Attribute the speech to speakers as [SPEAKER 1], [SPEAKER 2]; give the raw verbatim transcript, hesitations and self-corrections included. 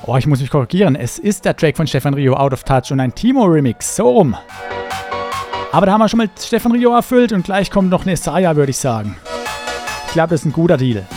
[SPEAKER 1] Oh, ich muss mich korrigieren. Es ist der Track von Stefan Rio, Out of Touch und ein Timo-Remix. So rum. Aber da haben wir schon mal Stefan Rio erfüllt und gleich kommt noch eine Saya, würde ich sagen. Ich glaube, das ist ein guter Deal.